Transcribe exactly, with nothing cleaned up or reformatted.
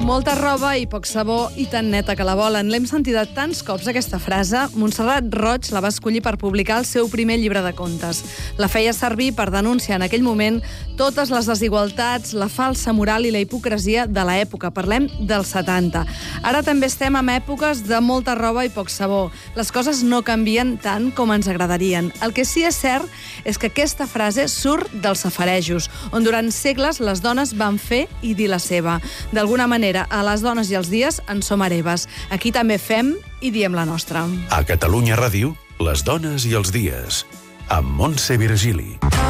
Molta roba i poc sabó i tan neta que la volen. L'hem sentida tants cops, aquesta frase. Montserrat Roig la va escollir per publicar el seu primer llibre de contes. La feia servir per denunciar en aquell moment totes les desigualtats, la falsa moral i la hipocresia de l'època. Parlem dels setanta. Ara també estem en èpoques de molta roba i poc sabó. Les coses no canvien tant com ens agradarien. El que sí és cert és que aquesta frase surt dels safarejos, on durant segles les dones van fer i dir la seva. D'alguna manera, a les dones i els dies en som hereves. Aquí també fem i diem la nostra. A Catalunya Ràdio, les dones i els dies, amb Montse Virgili.